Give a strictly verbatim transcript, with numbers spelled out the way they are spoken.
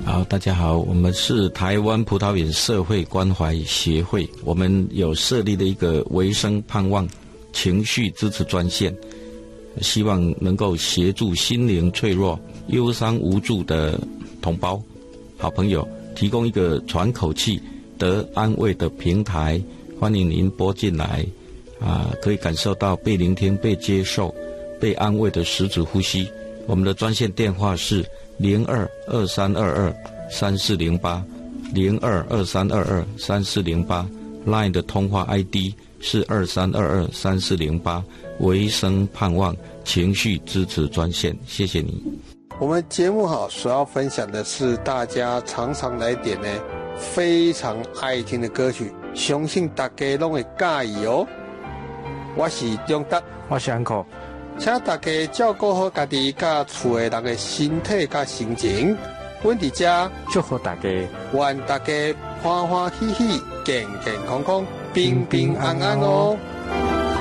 好，大家好，我们是台湾葡萄园社会关怀协会，我们有设立了一个维生盼望情绪支持专线，希望能够协助心灵脆弱、忧伤无助的同胞、好朋友，提供一个喘口气、得安慰的平台。欢迎您拨进来，啊，可以感受到被聆听、被接受、被安慰的实质呼吸。我们的专线电话是零二二三二二三四零八，零二二三二二三四零八。Line 的通话 I D 是二三二二三四零八，维生盼望情绪支持专线。谢谢你。 我们节目好所要分享的是大家常常来点呢非常爱听的歌曲，相信大家都会介意哦。我是钟达， 我是安可。 请大家照顾好家己甲厝的人的身体甲心情，阮伫遮祝福大家， 愿大家欢欢喜喜、健健康康、平平安安哦。